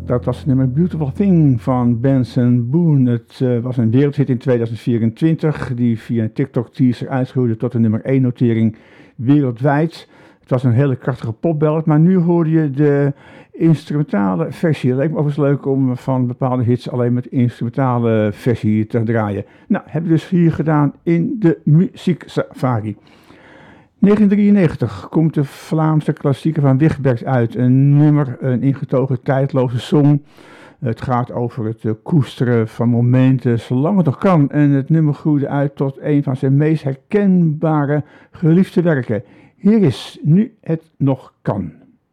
Dat was het nummer Beautiful Thing van Benson Boone. Het was een wereldhit in 2024 die via een TikTok-teaser uitgroeide tot een nummer 1 notering wereldwijd. Het was een hele krachtige popballad, maar nu hoorde je de instrumentale versie. Het leek me overigens leuk om van bepaalde hits alleen met de instrumentale versie te draaien. Nou, hebben we dus hier gedaan in de Muziek Safari. 1993 komt de Vlaamse klassieker van Wigbergs uit. Een nummer, een ingetogen tijdloze song. Het gaat over het koesteren van momenten zolang het nog kan. En het nummer groeide uit tot een van zijn meest herkenbare geliefde werken. Hier is Nu het nog kan.